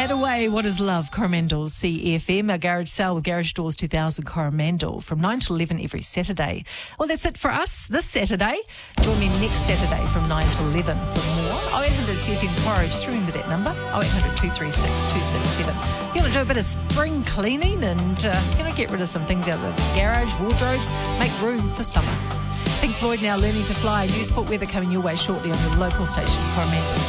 Away, What is Love, Coromandel's CFM, our garage sale with Garage Doors 2000 Coromandel from 9 to 11 every Saturday. Well, that's it for us this Saturday. Join me next Saturday from 9 to 11 for more. 0800 CFM Quarry, just remember that number, 0800 236 267. If you want to do a bit of spring cleaning and get rid of some things out of the garage, wardrobes, make room for summer. Pink Floyd now learning to fly. New sport weather coming your way shortly on the local station, Coromandel.